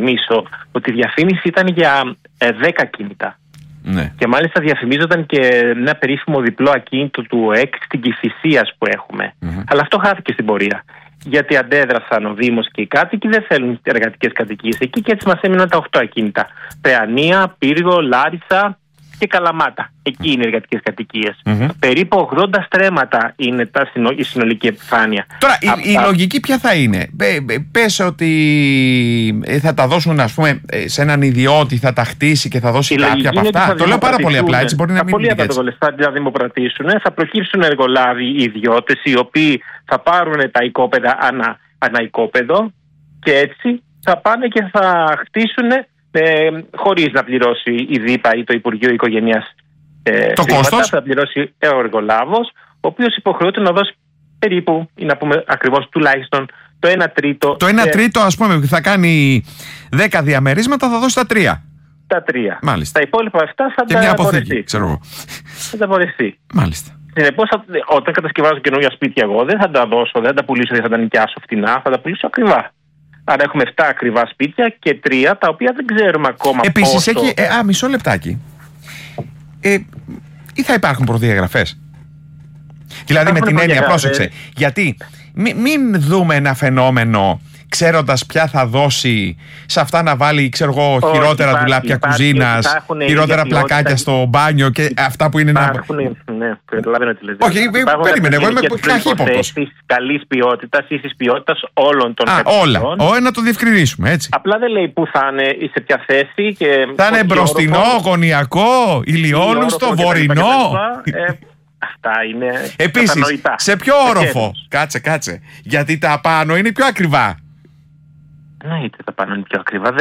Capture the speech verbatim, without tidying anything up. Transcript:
υπενθυμίσω ότι η διαφήμιση ήταν για ε, δέκα ακίνητα. Ναι. Και μάλιστα διαφημίζονταν και ένα περίφημο διπλό ακίνητο του ΟΕΚ στην Κηφισίας που έχουμε. Mm-hmm. Αλλά αυτό χάθηκε στην πορεία. Γιατί αντέδρασαν ο Δήμος και οι κάτοικοι, δεν θέλουν εργατικές κατοικίες εκεί και έτσι μας έμειναν τα οκτώ ακίνητα. Παιανία, Πύργο, Λάρισα και Καλαμάτα. Εκεί είναι οι εργατικές κατοικίες. Mm-hmm. Περίπου ογδόντα στρέμματα είναι τα συνο... η συνολική επιφάνεια. Τώρα, η, Αυτά... η λογική ποια θα είναι? Πες ότι θα τα δώσουν, ας πούμε, σε έναν ιδιώτη, θα τα χτίσει και θα δώσει η κάποια από αυτά. Το λέω πάρα πολύ απλά, έτσι μπορεί να μην είναι έτσι. Θα τα δημοπρατήσουν, θα προκύψουν εργολάβοι οι ιδιώτες, οι οποίοι θα πάρουν τα οικόπεδα ανά, ανά οικόπεδο και έτσι θα πάνε και θα χτίσουν Ε, χωρίς να πληρώσει η ΔΥΠΑ ή το Υπουργείο Οικογενείας ε, το χρήματα, κόστος. θα πληρώσει ο εργολάβος, ο οποίος υποχρεούται να δώσει περίπου, ή να πούμε ακριβώς τουλάχιστον, το ένα τρίτο. Το ένα τρίτο, ας πούμε, θα κάνει δέκα διαμερίσματα, θα δώσει τα τρία. Τα τρία. Μάλιστα. Τα υπόλοιπα αυτά θα και τα μια απορρευτεί. αποθήκη, ξέρω εγώ. Θα τα απορρευτεί. Μάλιστα. Συνεπώς, όταν κατασκευάζω καινούργια σπίτια, εγώ δεν θα τα δώσω, δεν θα τα πουλήσω, δεν θα τα νοικιάσω φτηνά, θα τα πουλήσω ακριβά. Άρα έχουμε επτά ακριβά σπίτια και τρία τα οποία δεν ξέρουμε ακόμα. Επίσης πόσο... έχει. Ε, α, μισό λεπτάκι. Ε, ή θα υπάρχουν προδιαγραφές? Δηλαδή με την έννοια, πρόσεξε. Γιατί μη, μην δούμε ένα φαινόμενο ξέροντας ποια θα δώσει σε αυτά να βάλει, ξέρω εγώ, oh, χειρότερα υπάρχει, δουλάπια κουζίνας, χειρότερα πλακάκια στο μπάνιο και αυτά που είναι υπάρχουν, να. Ναι, καταλαβαίνω τι λέτε. Όχι, περίμενε, εγώ είμαι καχύποπτος. Καλής ποιότητας, ίσης ποιότητας όλων των κατοικιών. Όλα. Όλα να το διευκρινίσουμε, έτσι. Απλά δεν λέει πού θα είναι ή σε ποια θέση. Και θα είναι μπροστινό, γωνιακό, ηλιόλουστο, βορεινό. Αυτά είναι. Επίσης, σε ποιο όροφο? Κάτσε, κάτσε. Γιατί τα πάνω είναι πιο ακριβά. Ναι, είτε τα πάνω είναι πιο ακριβά.